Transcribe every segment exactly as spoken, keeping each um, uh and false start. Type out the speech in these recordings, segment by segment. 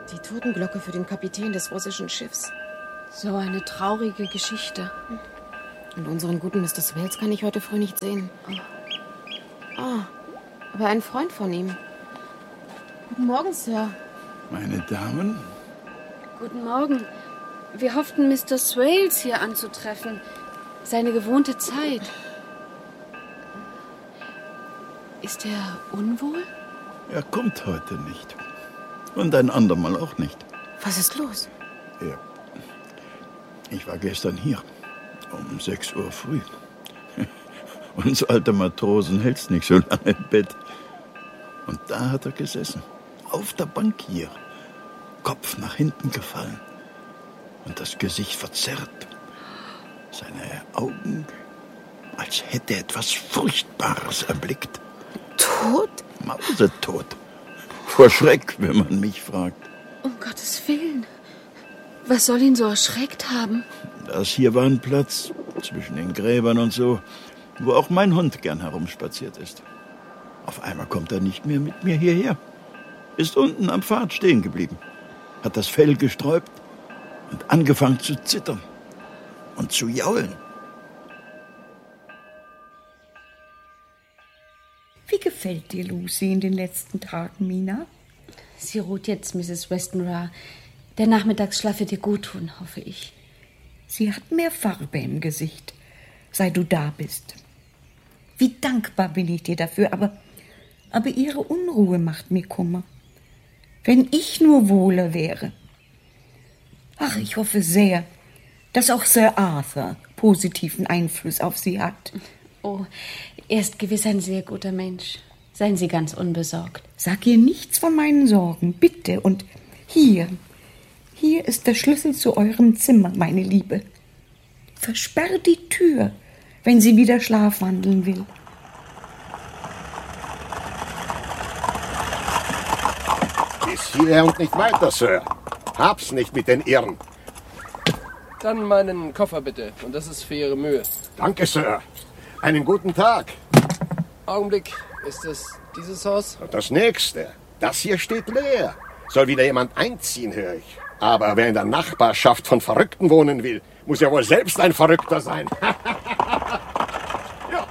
Die Totenglocke für den Kapitän des russischen Schiffs. So eine traurige Geschichte. Und unseren guten Mister Swales kann ich heute früh nicht sehen. Ah, oh, aber ein Freund von ihm. Guten Morgen, Sir. Meine Damen? Guten Morgen. Wir hofften, Mister Swales hier anzutreffen. Seine gewohnte Zeit. Ist er unwohl? Er kommt heute nicht. Und ein andermal auch nicht. Was ist los? Ja. Ich war gestern hier. Um sechs Uhr früh. Uns alte Matrosen hält's nicht so lange im Bett. Und da hat er gesessen. Auf der Bank hier. Kopf nach hinten gefallen. Und das Gesicht verzerrt. Seine Augen, als hätte er etwas Furchtbares erblickt. Tot? Mausetot. Vor Schreck, wenn man mich fragt. Um Gottes Willen. Was soll ihn so erschreckt haben? Das hier war ein Platz zwischen den Gräbern und so, wo auch mein Hund gern herumspaziert ist. Auf einmal kommt er nicht mehr mit mir hierher. Ist unten am Pfad stehen geblieben. Hat das Fell gesträubt und angefangen zu zittern und zu jaulen. Wie gefällt dir Lucy in den letzten Tagen, Mina? Sie ruht jetzt, Misses Westenra. Der Nachmittagsschlaf wird ihr gut tun, hoffe ich. Sie hat mehr Farbe im Gesicht, seit du da bist. Wie dankbar bin ich dir dafür, aber, aber ihre Unruhe macht mir Kummer. Wenn ich nur wohler wäre. Ach, ich hoffe sehr, dass auch Sir Arthur positiven Einfluss auf sie hat. Oh, er ist gewiss ein sehr guter Mensch. Seien Sie ganz unbesorgt. Sag ihr nichts von meinen Sorgen, bitte. Und hier, hier ist der Schlüssel zu eurem Zimmer, meine Liebe. Versperrt die Tür, wenn sie wieder schlafwandeln will. Bis hierher und nicht weiter, Sir. Hab's nicht mit den Irren. Dann meinen Koffer bitte. Und das ist für Ihre Mühe. Danke, Sir. Einen guten Tag. Augenblick. Ist es dieses Haus? Und das nächste. Das hier steht leer. Soll wieder jemand einziehen, höre ich. Aber wer in der Nachbarschaft von Verrückten wohnen will, muss ja wohl selbst ein Verrückter sein. Ja.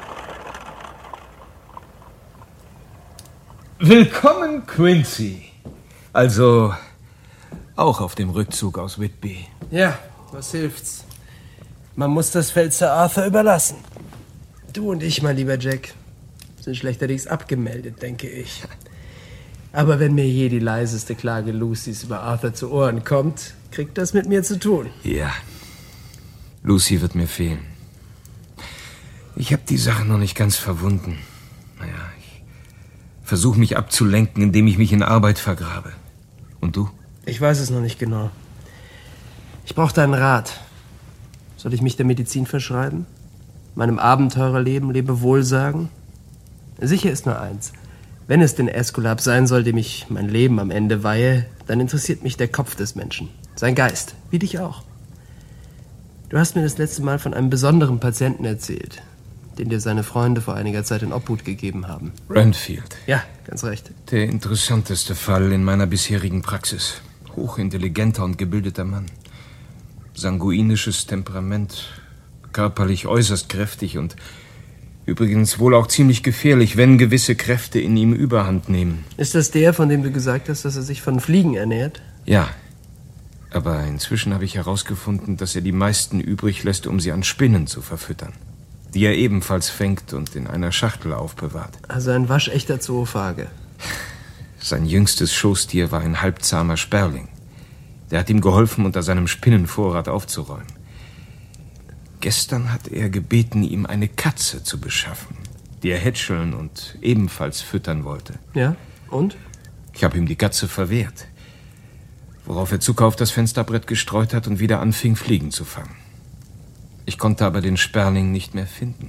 Willkommen, Quincy. Also, auch auf dem Rückzug aus Whitby. Ja, was hilft's? Man muss das Feld Sir Arthur überlassen. Du und ich, mein lieber Jack, sind schlechterdings abgemeldet, denke ich. Aber wenn mir je die leiseste Klage Lucys über Arthur zu Ohren kommt, kriegt das mit mir zu tun. Ja, Lucy wird mir fehlen. Ich habe die Sache noch nicht ganz verwunden. Naja, ich versuche mich abzulenken, indem ich mich in Arbeit vergrabe. Und du? Ich weiß es noch nicht genau. Ich brauche deinen Rat. Soll ich mich der Medizin verschreiben? Meinem Abenteurerleben Lebewohl sagen? Sicher ist nur eins. Wenn es den Äskulap sein soll, dem ich mein Leben am Ende weihe, dann interessiert mich der Kopf des Menschen. Sein Geist, wie dich auch. Du hast mir das letzte Mal von einem besonderen Patienten erzählt, den dir seine Freunde vor einiger Zeit in Obhut gegeben haben. Renfield. Ja, ganz recht. Der interessanteste Fall in meiner bisherigen Praxis. Hochintelligenter und gebildeter Mann. Sanguinisches Temperament, körperlich äußerst kräftig und übrigens wohl auch ziemlich gefährlich, wenn gewisse Kräfte in ihm Überhand nehmen. Ist das der, von dem du gesagt hast, dass er sich von Fliegen ernährt? Ja, aber inzwischen habe ich herausgefunden, dass er die meisten übrig lässt, um sie an Spinnen zu verfüttern, die er ebenfalls fängt und in einer Schachtel aufbewahrt. Also ein waschechter Zoophage. Sein jüngstes Schoßtier war ein halbzahmer Sperling. Der hat ihm geholfen, unter seinem Spinnenvorrat aufzuräumen. Gestern hat er gebeten, ihm eine Katze zu beschaffen, die er hätscheln und ebenfalls füttern wollte. Ja, und? Ich habe ihm die Katze verwehrt, worauf er Zucker auf das Fensterbrett gestreut hat und wieder anfing, Fliegen zu fangen. Ich konnte aber den Sperling nicht mehr finden,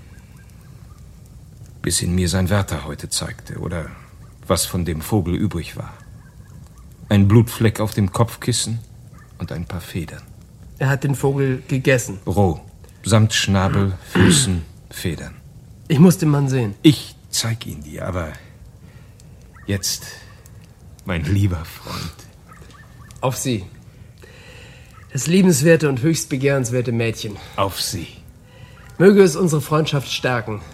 bis ihn mir sein Wärter heute zeigte, oder was von dem Vogel übrig war. Ein Blutfleck auf dem Kopfkissen und ein paar Federn. Er hat den Vogel gegessen. Roh, samt Schnabel, Füßen, Federn. Ich muss den Mann sehen. Ich zeig ihn dir, aber jetzt, mein lieber Freund, Auf Sie. Das liebenswerte und höchst begehrenswerte Mädchen. Auf Sie. Möge es unsere Freundschaft stärken.